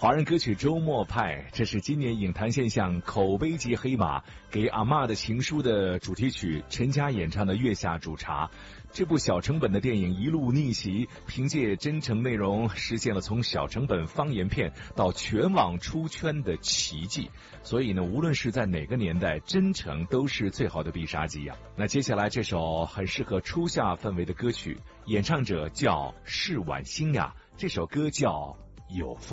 华人歌曲周末派，这是今年影坛现象口碑级黑马给阿嬷的情书的主题曲，陈嘉演唱的《月下煮茶》。这部小成本的电影一路逆袭，凭借真诚内容实现了从小成本方言片到全网出圈的奇迹。所以呢，无论是在哪个年代，真诚都是最好的必杀技啊。那接下来这首很适合初夏氛围的歌曲，演唱者叫释婉欣呀，这首歌叫有风。